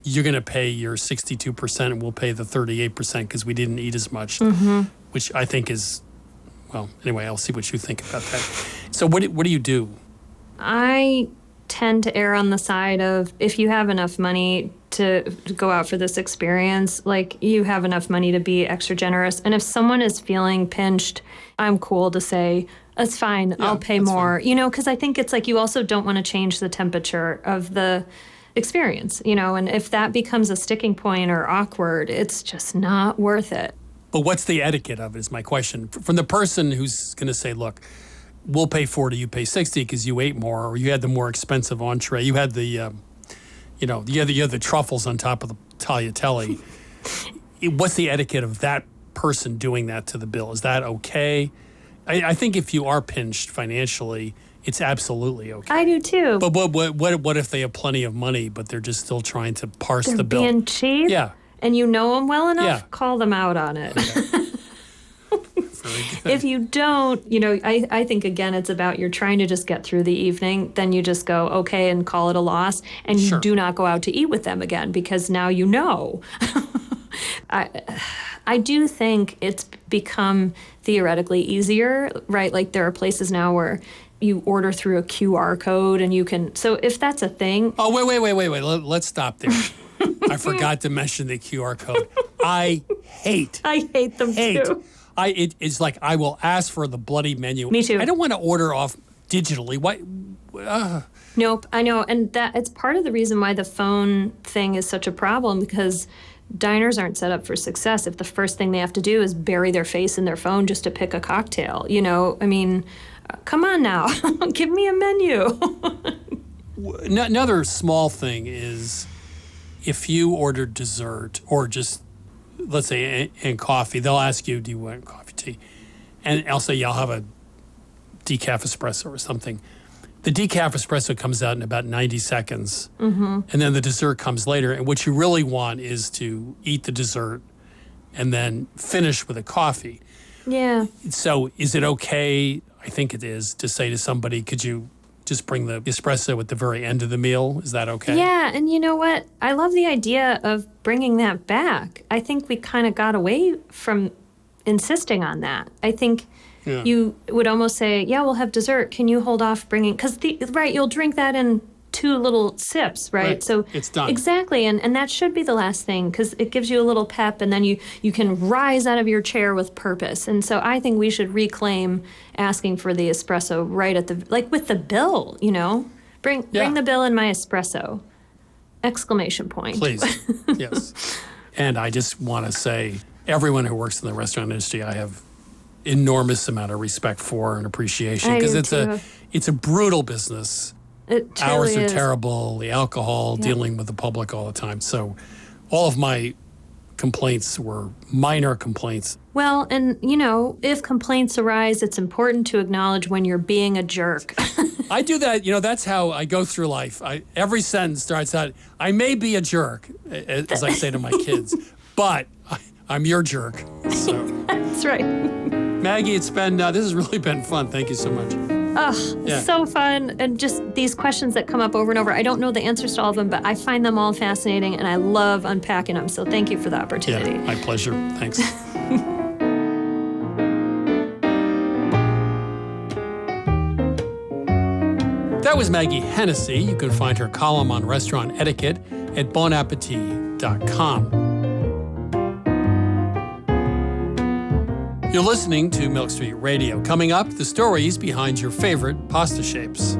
you're going to pay your 62% and we'll pay the 38% because we didn't eat as much, which I think is, well, anyway, I'll see what you think about that. So what do you do? I tend to err on the side of, if you have enough money to go out for this experience, like, you have enough money to be extra generous. And if someone is feeling pinched, I'm cool to say, it's fine, I'll pay more. Fine. You know, because I think it's like, you also don't want to change the temperature of the experience, you know, and if that becomes a sticking point or awkward, it's just not worth it. But what's the etiquette of it is my question. From the person who's going to say, look, we'll pay 40, you pay 60 because you ate more, or you had the more expensive entree, you had the, you had the truffles on top of the tagliatelle. What's the etiquette of that person doing that to the bill? Is that okay? I think if you are pinched financially, it's absolutely okay. I do too. But what if they have plenty of money, but they're just still trying to parse the bill? Being cheap? Yeah. And you know them well enough? Call them out on it. Okay. If you don't, you know, I think, again, it's about, you're trying to just get through the evening, then you just go, okay, and call it a loss, and you do not go out to eat with them again, because now you know. I do think it's become theoretically easier, right? Like, there are places now where you order through a QR code and you can, so if that's a thing. Oh, wait. Let's stop there. I forgot to mention the QR code. I hate them too. It's like, I will ask for the bloody menu. Me too. I don't want to order off digitally. What? Nope, I know. And that it's part of the reason why the phone thing is such a problem, because diners aren't set up for success if the first thing they have to do is bury their face in their phone just to pick a cocktail. You know, I mean, come on now. Give me a menu. Another small thing is, if you order dessert or just, let's say, and coffee, they'll ask you, do you want coffee, tea? And I'll say, yeah, I'll have a decaf espresso or something. The decaf espresso comes out in about 90 seconds, and then the dessert comes later. And what you really want is to eat the dessert and then finish with a coffee. Yeah. So is it okay, I think it is, to say to somebody, could you just bring the espresso at the very end of the meal? Is that okay? Yeah, and you know what? I love the idea of bringing that back. I think we kind of got away from insisting on that. I think you would almost say, yeah, we'll have dessert. Can you hold off bringing, because, you'll drink that in 2 little sips, right? So it's done. Exactly, and that should be the last thing, because it gives you a little pep, and then you can rise out of your chair with purpose. And so I think we should reclaim asking for the espresso right at the, like, with the bill, you know? Bring the bill and my espresso. Exclamation point. Please, yes. And I just want to say, everyone who works in the restaurant industry, I have enormous amount of respect for and appreciation, because it's a brutal business. It truly Hours are is. terrible, the alcohol, dealing with the public all the time. So all of my complaints were minor complaints. Well, and, you know, if complaints arise, it's important to acknowledge when you're being a jerk. I do that, that's how I go through life. Every sentence starts out, I may be a jerk, as I say to my kids, but I'm your jerk. So. That's right. Maggie, this has really been fun. Thank you so much. So fun. And just these questions that come up over and over. I don't know the answers to all of them, but I find them all fascinating, and I love unpacking them. So thank you for the opportunity. Yeah, my pleasure. Thanks. That was Maggie Hennessy. You can find her column on restaurant etiquette at bonappetit.com. You're listening to Milk Street Radio. Coming up, the stories behind your favorite pasta shapes.